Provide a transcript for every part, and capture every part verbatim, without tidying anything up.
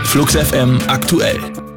Flux F M aktuell.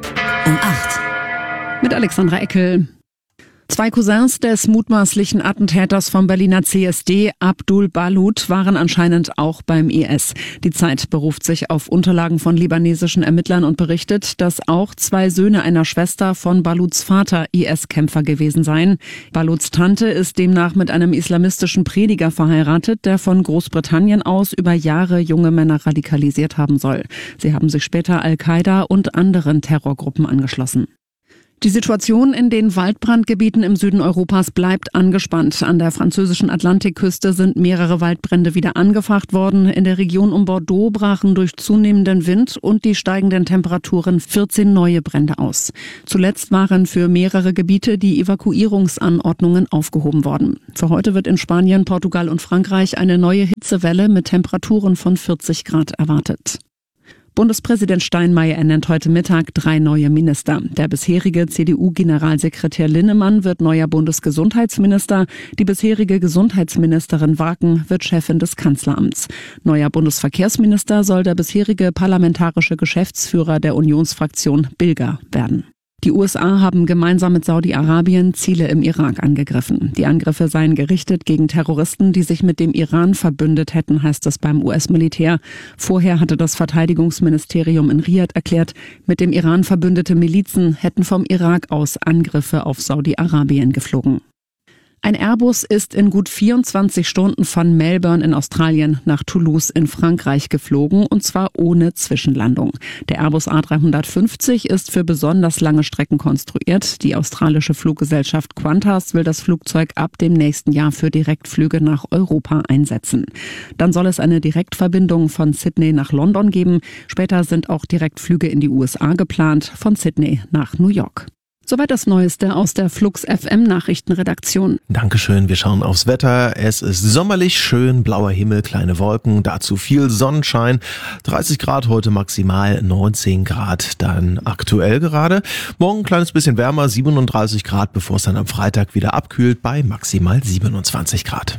Um acht. Mit Alexandra Eckel. Zwei Cousins des mutmaßlichen Attentäters vom Berliner C S D, Abdul Balut, waren anscheinend auch beim I S. Die Zeit beruft sich auf Unterlagen von libanesischen Ermittlern und berichtet, dass auch zwei Söhne einer Schwester von Baluts Vater I S-Kämpfer gewesen seien. Baluts Tante ist demnach mit einem islamistischen Prediger verheiratet, der von Großbritannien aus über Jahre junge Männer radikalisiert haben soll. Sie haben sich später Al-Qaida und anderen Terrorgruppen angeschlossen. Die Situation in den Waldbrandgebieten im Süden Europas bleibt angespannt. An der französischen Atlantikküste sind mehrere Waldbrände wieder angefacht worden. In der Region um Bordeaux brachen durch zunehmenden Wind und die steigenden Temperaturen vierzehn neue Brände aus. Zuletzt waren für mehrere Gebiete die Evakuierungsanordnungen aufgehoben worden. Für heute wird in Spanien, Portugal und Frankreich eine neue Hitzewelle mit Temperaturen von vierzig Grad erwartet. Bundespräsident Steinmeier ernennt heute Mittag drei neue Minister. Der bisherige C D U-Generalsekretär Linnemann wird neuer Bundesgesundheitsminister. Die bisherige Gesundheitsministerin Waken wird Chefin des Kanzleramts. Neuer Bundesverkehrsminister soll der bisherige parlamentarische Geschäftsführer der Unionsfraktion Bilger werden. Die U S A haben gemeinsam mit Saudi-Arabien Ziele im Irak angegriffen. Die Angriffe seien gerichtet gegen Terroristen, die sich mit dem Iran verbündet hätten, heißt es beim U S-Militär. Vorher hatte das Verteidigungsministerium in Riad erklärt, mit dem Iran verbündete Milizen hätten vom Irak aus Angriffe auf Saudi-Arabien geflogen. Ein Airbus ist in gut vierundzwanzig Stunden von Melbourne in Australien nach Toulouse in Frankreich geflogen, und zwar ohne Zwischenlandung. Der Airbus A drei fünfzig ist für besonders lange Strecken konstruiert. Die australische Fluggesellschaft Qantas will das Flugzeug ab dem nächsten Jahr für Direktflüge nach Europa einsetzen. Dann soll es eine Direktverbindung von Sydney nach London geben. Später sind auch Direktflüge in die U S A geplant, von Sydney nach New York. Soweit das Neueste aus der Flux F M Nachrichtenredaktion. Dankeschön, wir schauen aufs Wetter. Es ist sommerlich schön, blauer Himmel, kleine Wolken, dazu viel Sonnenschein. dreißig Grad heute maximal, neunzehn Grad dann aktuell gerade. Morgen ein kleines bisschen wärmer, siebenunddreißig Grad, bevor es dann am Freitag wieder abkühlt bei maximal siebenundzwanzig Grad.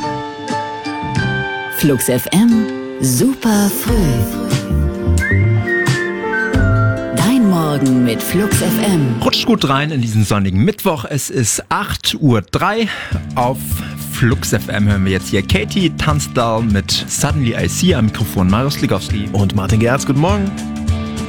Flux F M, super früh. Morgen mit Flux F M. Rutscht gut rein in diesen sonnigen Mittwoch. Es ist acht Uhr drei. Auf Flux F M hören wir jetzt hier Katie Tunstall mit Suddenly I See. Am Mikrofon Marius Ligowski und Martin Gerz. Guten Morgen.